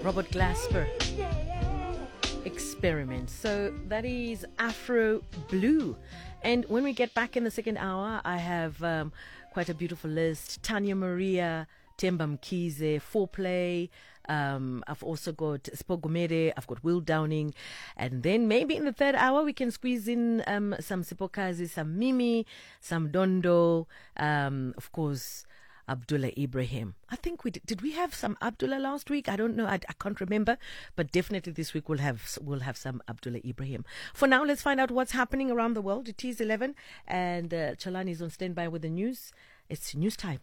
Robert Glasper Experiment. So that is Afro Blue. And when we get back in the second hour, I have quite a beautiful list. Tanya Maria, Temba Mkize, Foreplay. I've also got Spogomere, I've got Will Downing, and then maybe in the third hour we can squeeze in some Sipokazi, some Mimi, some Dondo, of course Abdullah Ibrahim. I think did we have some Abdullah last week? I don't know. I can't remember, but definitely this week we'll have some Abdullah Ibrahim. For now, let's find out what's happening around the world. It is 11, and Chalani is on standby with the news. It's news time.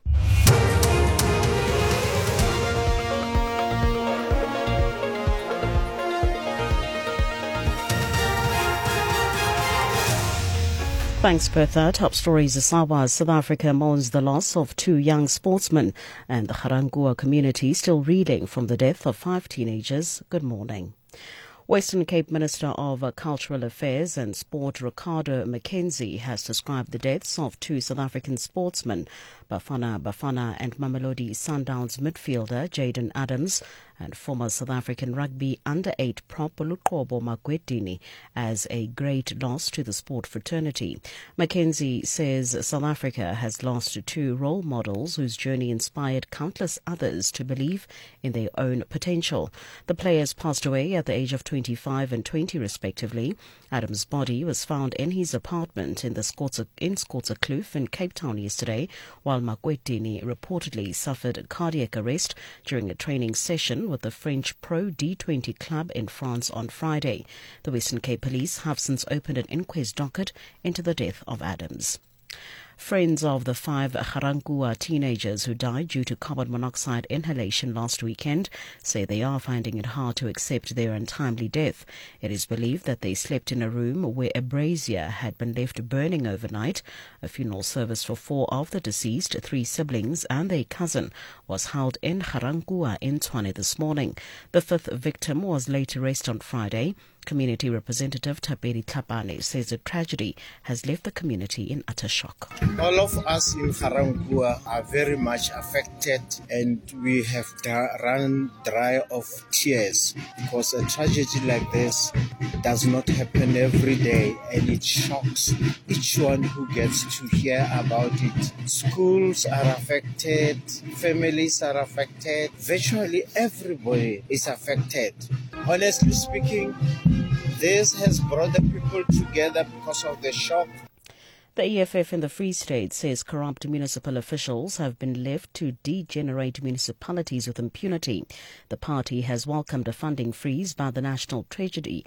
Thanks, Bertha. Top stories. Asawa, South Africa mourns the loss of 2 young sportsmen, and the Garangua community still reeling from the death of 5 teenagers. Good morning. Western Cape Minister of Cultural Affairs and Sport Ricardo Mackenzie has described the deaths of 2 South African sportsmen, Bafana and Mamelodi Sundowns midfielder Jaden Adams and former South African rugby under-8 prop Luqobo Magwedini, as a great loss to the sport fraternity. Mackenzie says South Africa has lost 2 role models whose journey inspired countless others to believe in their own potential. The players passed away at the age of 25 and 20 respectively. Adams' body was found in his apartment in Skotse Kloof in Cape Town yesterday, while Magwedini reportedly suffered cardiac arrest during a training session with the French Pro D20 club in France on Friday. The Western Cape Police have since opened an inquest docket into the death of Adams. Friends of the 5 Garangua teenagers who died due to carbon monoxide inhalation last weekend say they are finding it hard to accept their untimely death. It is believed that they slept in a room where a brazier had been left burning overnight. A funeral service for 4 of the deceased, 3 siblings and their cousin, was held in Garangua in Tshwane this morning. The 5th victim was laid to rest on Friday. Community Representative Thapedi Tlhapane says the tragedy has left the community in utter shock. All of us in Garangua are very much affected, and we have run dry of tears because a tragedy like this does not happen every day, and it shocks each one who gets to hear about it. Schools are affected, families are affected, virtually everybody is affected. Honestly speaking, this has brought the people together because of the shock. The EFF in the Free State says corrupt municipal officials have been left to degenerate municipalities with impunity. The party has welcomed a funding freeze by the National Treasury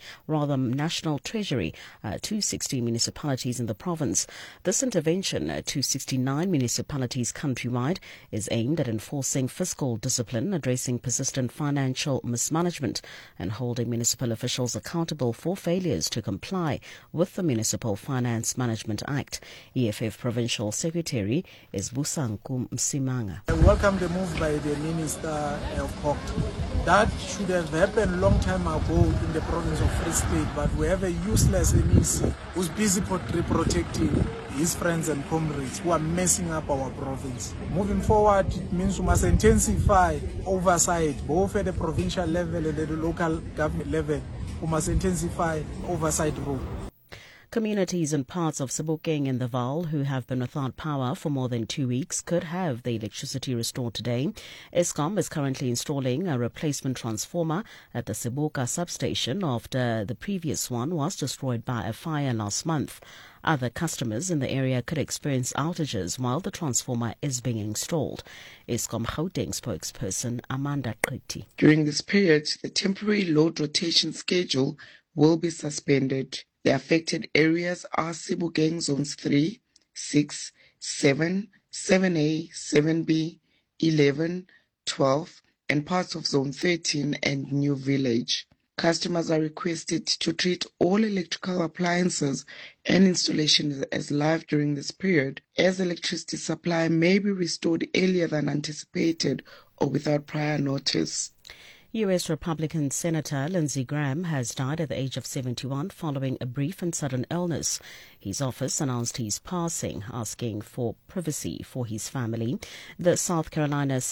to 60 municipalities in the province. This intervention to 69 municipalities countrywide is aimed at enforcing fiscal discipline, addressing persistent financial mismanagement, and holding municipal officials accountable for failures to comply with the Municipal Finance Management Act. EFF Provincial Secretary is Busanku Msimanga. I welcome the move by the Minister of Port. That should have happened a long time ago in the province of Free State, but we have a useless MEC who's busy protecting his friends and comrades who are messing up our province. Moving forward, it means we must intensify oversight, both at the provincial level and at the local government level. We must intensify oversight role. Communities in parts of Sebokeng and the Vaal who have been without power for more than 2 weeks could have their electricity restored today. Eskom is currently installing a replacement transformer at the Seboka substation after the previous one was destroyed by a fire last month. Other customers in the area could experience outages while the transformer is being installed. Eskom Gauteng spokesperson Amanda Qiti. During this period, the temporary load rotation schedule will be suspended. The affected areas are Sebokeng Zones 3, 6, 7, 7A, 7B, 11, 12, and parts of Zone 13 and New Village. Customers are requested to treat all electrical appliances and installations as live during this period, as electricity supply may be restored earlier than anticipated or without prior notice. U.S. Republican Senator Lindsey Graham has died at the age of 71 following a brief and sudden illness. His office announced his passing, asking for privacy for his family. The South Carolina